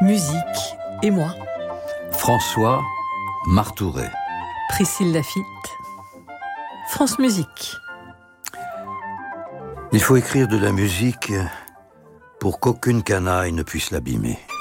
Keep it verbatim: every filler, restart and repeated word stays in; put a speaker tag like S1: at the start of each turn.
S1: musique et moi.
S2: François Martouret.
S1: Priscille Lafitte. France Musique.
S2: Il faut écrire de la musique pour qu'aucune canaille ne puisse l'abîmer.